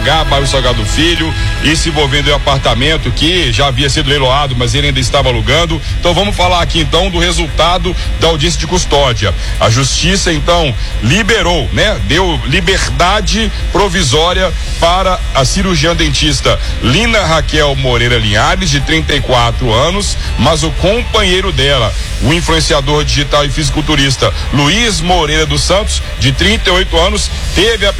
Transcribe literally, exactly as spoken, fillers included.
Bairro Salgado Filho, e se envolvendo em um apartamento que já havia sido leiloado, mas ele ainda estava alugando. Então vamos falar aqui então do resultado da audiência de custódia. A justiça então liberou, né? Deu liberdade provisória para a cirurgiã dentista Lina Raquel Moreira Linhares, de trinta e quatro anos, mas o companheiro dela, o influenciador digital e fisiculturista Luiz Moreira dos Santos, de trinta e oito anos, teve a